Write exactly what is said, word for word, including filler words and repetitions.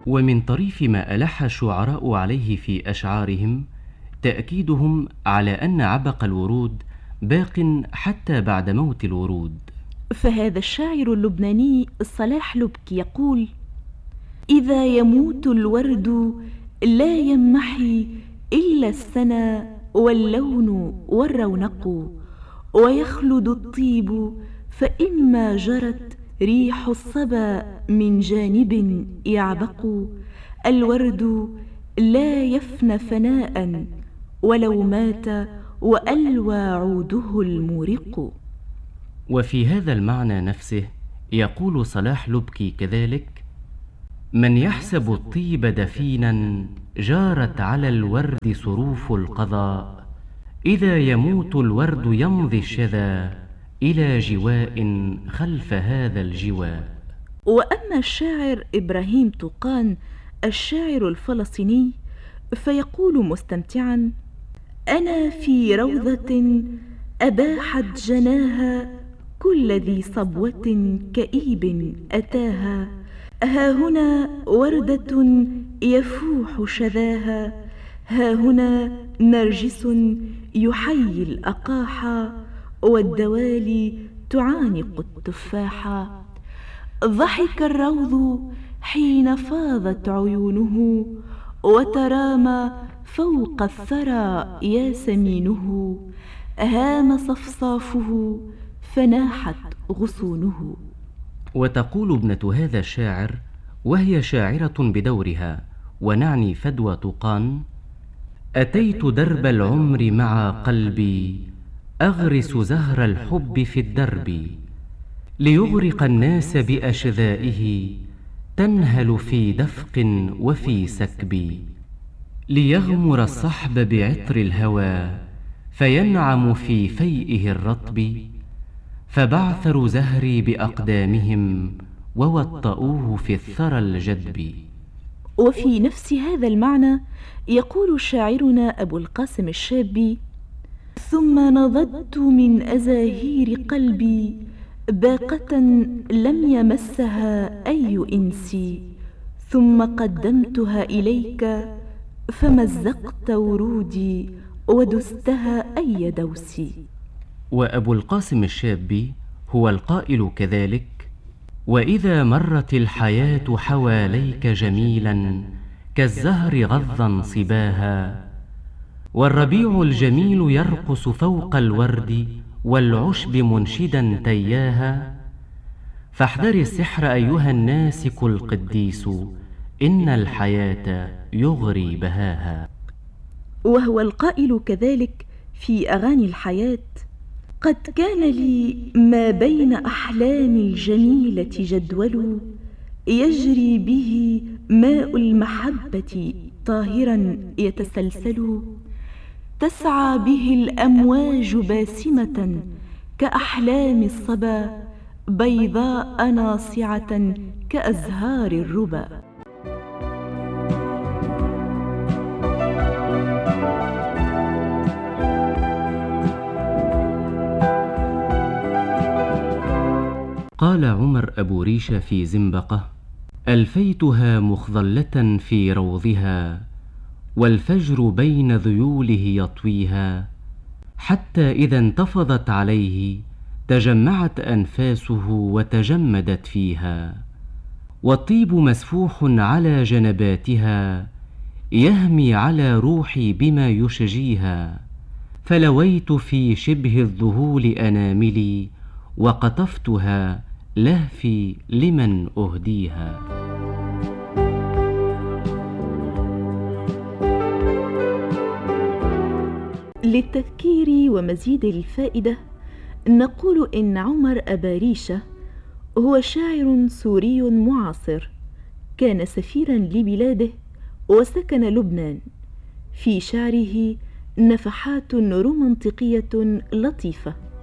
ومن طريف ما ألح الشعراء عليه في أشعارهم تأكيدهم على أن عبق الورود باق حتى بعد موت الورود. فهذا الشاعر اللبناني صلاح لبكي يقول: إذا يموت الورد لا يمحي إلا السنا واللون والرونق، ويخلد الطيب فإما جرت ريح الصبا من جانب يعبق. الورد لا يفنى فناء ولو مات وألوى عوده المورق. وفي هذا المعنى نفسه يقول صلاح لبكي كذلك: من يحسب الطيب دفينا جارت على الورد صروف القضاء، إذا يموت الورد يمضي الشذا إلى جواء خلف هذا الجواء. وأما الشاعر إبراهيم طوقان الشاعر الفلسطيني فيقول مستمتعا: أنا في روضة أباحت جناها كل ذي صبوة كئيب أتاها، ها هنا وردة يفوح شذاها، ها هنا نرجس يحيي الأقاحا، والدوالي تعانق التفاحا. ضحك الروض حين فاضت عيونه، وترامى فوق الثرى ياسمينه، هام صفصافه فناحت غصونه. وتقول ابنة هذا الشاعر وهي شاعرة بدورها، ونعني فدوى طوقان: أتيت درب العمر مع قلبي أغرس زهر الحب في الدرب، ليغرق الناس بأشذائه تنهل في دفق وفي سكب، ليغمر الصحب بعطر الهوى فينعم في فيئه الرطب، فبعثروا زهري بأقدامهم ووطئوه في الثرى الجدب. وفي نفس هذا المعنى يقول شاعرنا أبو القاسم الشابي: ثم نضدت من أزاهير قلبي باقة لم يمسها أي إنس، ثم قدمتها إليك فمزقت ورودي ودستها أي دوس. وأبو القاسم الشابي هو القائل كذلك: وإذا مرت الحياة حواليك جميلا كالزهر غضا صباها، والربيع الجميل يرقص فوق الورد والعشب منشدا تياها، فاحذر السحر أيها الناسك القديس، إن الحياة يغري بهاها. وهو القائل كذلك في أغاني الحياة: قد كان لي ما بين أحلامي الجميلة جدول، يجري به ماء المحبة طاهرا يتسلسل، تسعى به الأمواج باسمة كأحلام الصبا، بيضاء ناصعة كأزهار الربا. قال عمر أبو ريشة في زنبقة: ألفيتها مخضلة في روضها، والفجر بين ذيوله يطويها، حتى إذا انتفضت عليه تجمعت أنفاسه وتجمدت فيها، والطيب مسفوح على جنباتها، يهمي على روحي بما يشجيها، فلويت في شبه الذهول أناملي، وقطفتها لهفي لمن أهديها. للتذكير ومزيد الفائدة نقول إن عمر أبا ريشة هو شاعر سوري معاصر، كان سفيرا لبلاده وسكن لبنان. في شعره نفحات رومانطيقية لطيفة.